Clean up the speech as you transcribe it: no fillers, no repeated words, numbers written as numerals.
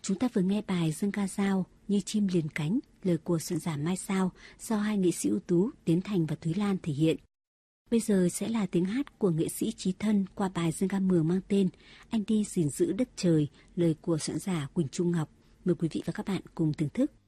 Chúng ta vừa nghe bài dân ca dao Như chim liền cánh, lời của soạn giả Mai Sao do hai nghệ sĩ ưu tú Tiến Thành và Thúy Lan thể hiện. Bây giờ sẽ là tiếng hát của nghệ sĩ Chí Thân qua bài dân ca Mường mang tên Anh đi gìn giữ đất trời, lời của soạn giả Quỳnh Trung Ngọc. Mời quý vị và các bạn cùng thưởng thức.